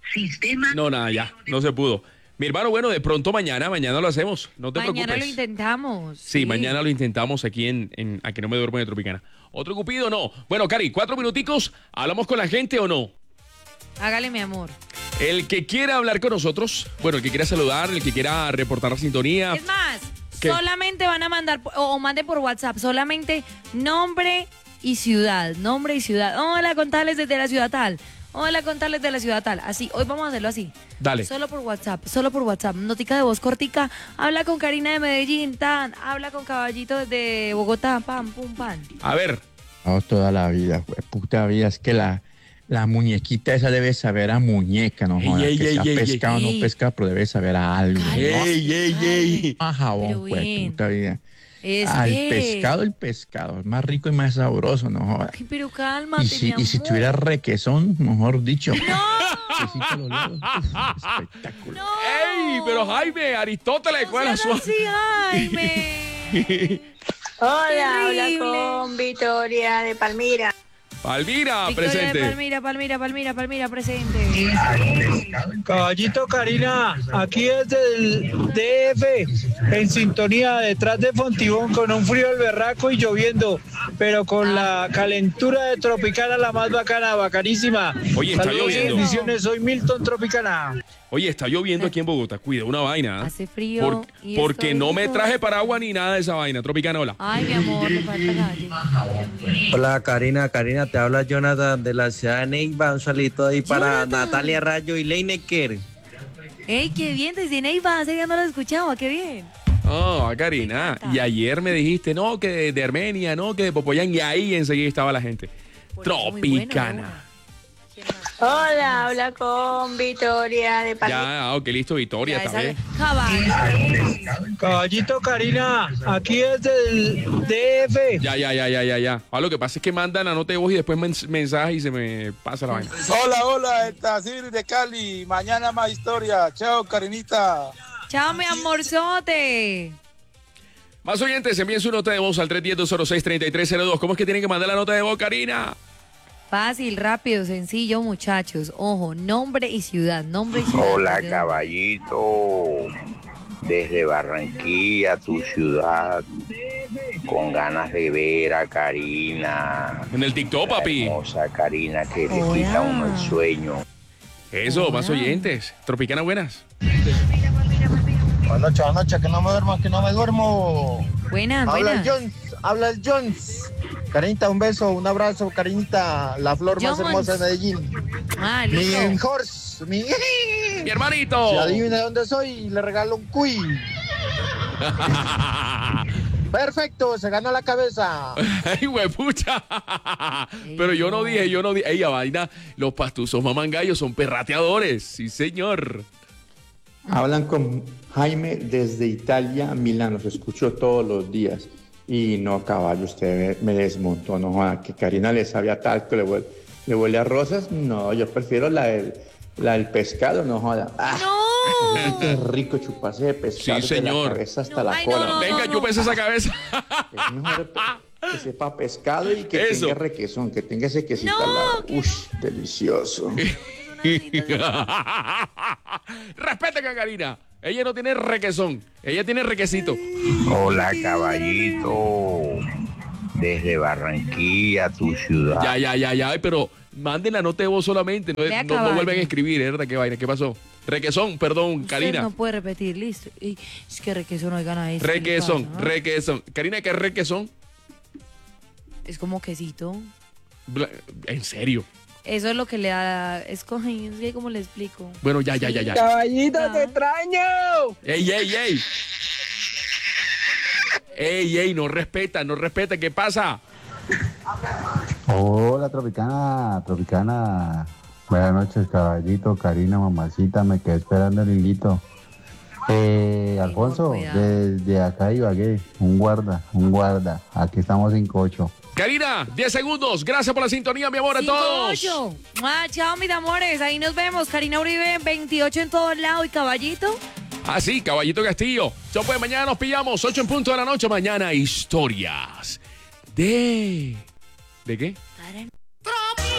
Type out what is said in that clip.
No, nada, ya, no se pudo. Mi hermano, bueno, de pronto mañana lo hacemos, no te preocupes. Mañana lo intentamos. Sí, mañana lo intentamos aquí en Aquí no me duermo de Tropicana. ¿Otro cupido no? Bueno, Cari, 4 minuticos, ¿hablamos con la gente o no? Hágale, mi amor. El que quiera hablar con nosotros, bueno, el que quiera saludar, el que quiera reportar la sintonía. Es más, ¿Qué? solamente van a mandar, o manden por WhatsApp, solamente nombre y ciudad. Nombre y ciudad. Hola, contales desde la ciudad tal. Hola, contales de la ciudad tal. Así, hoy vamos a hacerlo así. Dale. Solo por WhatsApp, solo por WhatsApp. Notica de voz cortica. Habla con Karina de Medellín, tan. Habla con Caballito desde Bogotá, pam, pum, pam. A ver. No, toda la vida, güey, puta vida, es que la muñequita esa debe saber a muñeca, no jodas, Ey, que ey, sea ey, pescado o ey. no pescado, pero debe saber a algo. Ey. A jabón, Pero güey, bien. puta vida. Es Al que... el pescado, es más rico y más sabroso, no jodas. Ay, pero cálmate, Y si mi tuviera amor. requesón, mejor dicho. ¡No! Quesito a los lados, uf, espectáculo. ¡No! ¡Ey! Pero Jaime, Aristóteles, No ¿cuál es seas su...? así, Jaime. Hola, habla Terrible. con Victoria de Palmira. Palmira, Victoria presente. de Palmira, presente. Caballito Karina, aquí desde el DF, en sintonía detrás de Fontibón, con un frío al berraco y lloviendo, pero con la calentura de Tropicana, la más bacana, bacanísima. Oye, está Saludos y lloviendo. bendiciones, soy Milton Tropicana. Oye, está lloviendo aquí en Bogotá, cuida una vaina. ¿eh? Hace frío y porque estoy no me rico. traje paraguas ni nada de esa vaina, Tropicana, hola. Ay, mi amor, te falta calle. Hola Karina, te habla Jonathan de la ciudad de Neiva, un saludito ahí para Jonathan. Natalia Rayo y Leinecker. Ey, qué bien, desde Neiva, hace ya no lo escuchaba, qué bien. Oh, Karina. Y ayer me dijiste, no, que de Armenia, no, que de Popoyán, y ahí enseguida estaba la gente. Por eso, muy bueno, Tropicana. Hola, habla con Victoria de Palmira. Ya, ok, listo, Victoria, Ya, está esa- bien. Cabal. Caballito Karina, aquí desde el DF. Ya. Ah, lo que pasa es que mandan la nota de voz y después mensaje y se me pasa la vaina. Hola, esta Siri de Cali. Mañana más historia. Chao, Karinita. Chao, mi amorzote. Más oyentes, envíen su nota de voz al 310-206-3302. ¿Cómo es que tienen que mandar la nota de voz, Karina? Fácil, rápido, sencillo, muchachos. Ojo, nombre y ciudad, nombre y ciudad. Hola caballito, desde Barranquilla, tu ciudad, con ganas de ver a Karina. En el TikTok, La papi. hermosa Karina que le Hola. quita a uno el sueño. Eso, más Hola. oyentes. Tropicana, buenas. Buenas noches, que no me duermo. Buenas, buenas. Habla el Jones. Karinita, un beso, un abrazo, Karinita, la flor más Jones. hermosa de Medellín. Ah, Mi listo. horse, Mi hermanito. Si adivina dónde soy, le regalo un cuy. Perfecto, se ganó la cabeza. Ay, huepucha. Pero yo no dije. Ey, a vaina, los pastuzos mamangallos son perrateadores. Sí, señor. Hablan con Jaime desde Italia, Milán, los escucho todos los días. Y no, caballo, usted me desmontó, no joda, que Karina le sabe a talco, le huele a rosas. No, yo prefiero la del pescado, no joda. ¡Ah! ¡No! Qué rico chuparse de pescado Sí, desde señor. la cabeza hasta No, la ay, cola. no, Venga, no. chúpese esa cabeza. Es mejor que sepa pescado y que Eso. tenga requesón, que tenga ese quesito No, al lado. que Ush, delicioso. Respeten a Karina. Ella no tiene requesón. Ella tiene requesito. Hola caballito, desde Barranquilla, tu ciudad. Ya. Ay, pero manden la nota de voz solamente. No, Vea, no caballo. vuelven a escribir, ¿verdad? ¿Qué vaina? ¿Qué pasó? Requesón, perdón, Usted Karina. no puede repetir, listo. Y es que requesón, oigan ahí. Requesón. Karina, ¿qué es requesón? Es como quesito. En serio. Eso es lo que le da. Es que ¿cómo le explico? Bueno, ya. Caballito, Ah. te extraño. Ey. Ey, no respeta. ¿Qué pasa? Hola Tropicana. Buenas noches, caballito, Karina, mamacita, me quedé esperando el hilito. Alfonso, cuidado. desde acá Ibagué, un guarda, aquí estamos 5-8. Karina, 10 segundos. Gracias por la sintonía, mi amor, a todos. 5-8. Chao, mis amores. Ahí nos vemos. Karina Uribe, 28 en todos lados. ¿Y Caballito? Ah, sí, Caballito Castillo. Yo pues mañana nos pillamos, 8 en punto de la noche. Mañana historias ¿de qué?